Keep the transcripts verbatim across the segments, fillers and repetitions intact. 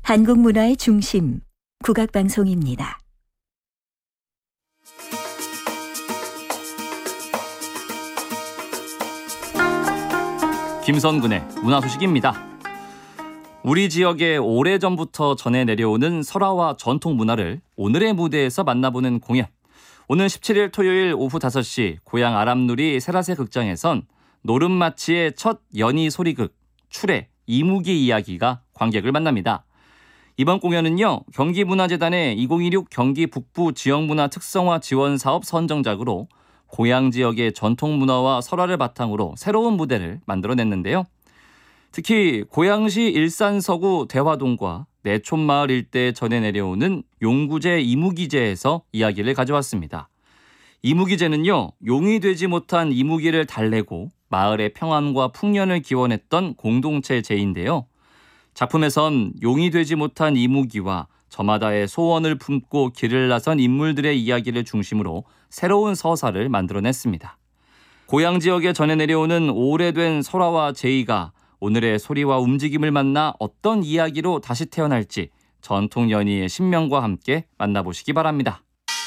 한국 문화의 중심, 국악방송입니다. 김선근의 문화소식입니다. 우리 지역에 오래전부터 전해 내려오는 설화와 전통 문화를 오늘의 무대에서 만나보는 공연. 오는 십칠 일 토요일 오후 다섯 시 고향 아람누리 세라세 극장에선 노름마치의 첫 연희 소리극 출애 이무기 이야기가 관객을 만납니다. 이번 공연은요, 경기문화재단의 이천십육 경기 북부 지역문화 특성화 지원 사업 선정작으로 고향 지역의 전통 문화와 설화를 바탕으로 새로운 무대를 만들어냈는데요. 특히 고양시 일산 서구 대화동과 내촌마을 일대에 전해 내려오는 용구제 이무기제에서 이야기를 가져왔습니다. 이무기제는요, 용이 되지 못한 이무기를 달래고 마을의 평안과 풍년을 기원했던 공동체 제인데요. 작품에선 용이 되지 못한 이무기와 저마다의 소원을 품고 길을 나선 인물들의 이야기를 중심으로 새로운 서사를 만들어냈습니다. 고향 지역에 전해 내려오는 오래된 설화와 제의가 오늘의 소리와 움직임을 만나 어떤 이야기로 다시 태어날지 전통 연희의 신명과 함께 만나보시기 바랍니다.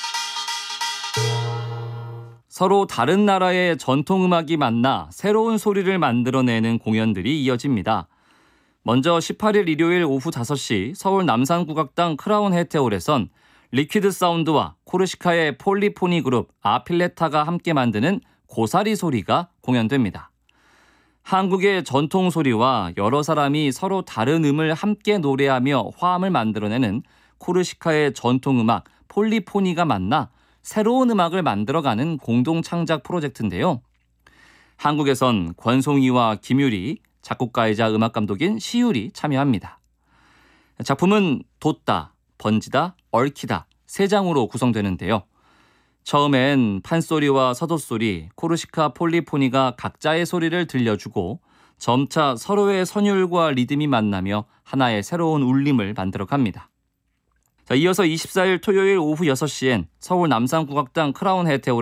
서로 다른 나라의 전통음악이 만나 새로운 소리를 만들어내는 공연들이 이어집니다. 먼저 십팔 일 일요일 오후 다섯 시 서울 남산국악당 크라운 해태홀에선 리퀴드 사운드와 코르시카의 폴리포니 그룹 아필레타가 함께 만드는 고사리 소리가 공연됩니다. 한국의 전통 소리와 여러 사람이 서로 다른 음을 함께 노래하며 화음을 만들어내는 코르시카의 전통음악 폴리포니가 만나 새로운 음악을 만들어가는 공동창작 프로젝트인데요. 한국에선 권송이와 김유리, 작곡가이자 음악감독인 시율이 참여합니다. 작품은 돋다, 번지다, 얽히다 세 장으로 구성되는데요. 처음엔 판소리와 서도소리, 코르시카 폴리포니가 각자의 소리를 들려주고 점차 서로의 선율과 리듬이 만나며 하나의 새로운 울림을 만들어갑니다. 자, 이어서 이십사 일 토요일 오후 여섯 시엔 서울 남산국악당 크라운 해태홀